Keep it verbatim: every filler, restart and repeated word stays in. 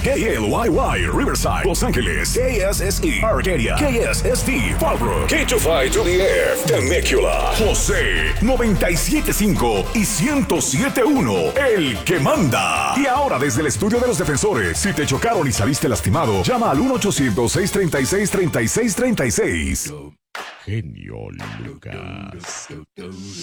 K L Y Y, Riverside, Los Ángeles, K S S E, Arcadia, K S S T, Fallbrook, K two five to the F, Temecula, José, noventa y siete punto cinco y ciento siete punto uno, el que manda. Y ahora desde el estudio de los defensores, si te chocaron y saliste lastimado, llama al uno ochocientos, seis treinta y seis, treinta y seis treinta y seis. Genio Lucas.